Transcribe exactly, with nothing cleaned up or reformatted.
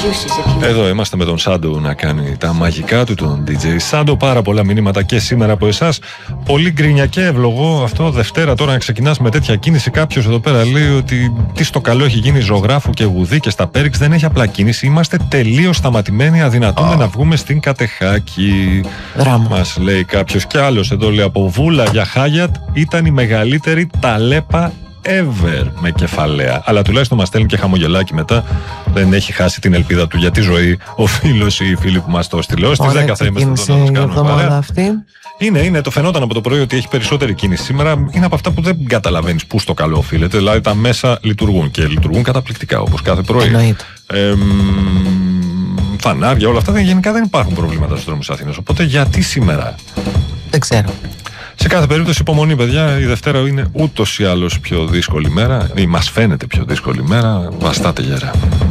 Εδώ είμαστε με τον Σάντο να κάνει τα μαγικά του, τον ντι τζέι Σάντο. Πάρα πολλά μηνύματα και σήμερα από εσάς. Πολύ γκρίνια και ευλογώ αυτό. Δευτέρα τώρα να ξεκινάς με τέτοια κίνηση. Κάποιος εδώ πέρα λέει ότι τι στο καλό έχει γίνει ζωγράφου και γουδί και στα Πέριξ. Δεν έχει απλά κίνηση. Είμαστε τελείως σταματημένοι. Αδυνατούμε oh. να βγούμε στην Κατεχάκη. Μας λέει κάποιος. Και άλλος εδώ λέει από Βούλα για Χάγιατ ήταν η μεγαλύτερη ταλέπα ever με κεφαλαία. Αλλά τουλάχιστον μας στέλνει και χαμογελάκι μετά. Δεν έχει χάσει την ελπίδα του για τη ζωή ο φίλος ή η φίλη που μας το στείλε. Στις δέκα θα είμαστε εδώ να τους κάνουμε παρέα. Είναι, είναι, το φαινόταν από το πρωί ότι έχει περισσότερη κίνηση σήμερα. Είναι από αυτά που δεν καταλαβαίνεις πού στο καλό οφείλεται. Δηλαδή τα μέσα λειτουργούν και λειτουργούν καταπληκτικά όπως κάθε πρωί. Εννοείται. Ε, φανάρια, όλα αυτά. Γενικά δεν υπάρχουν προβλήματα στους δρόμους της Αθήνας. Οπότε γιατί σήμερα? Δεν ξέρω. Σε κάθε περίπτωση υπομονή, παιδιά. Η Δευτέρα είναι ούτως ή άλλως πιο δύσκολη μέρα ή μας φαίνεται πιο δύσκολη μέρα. Βαστάτε γέρα.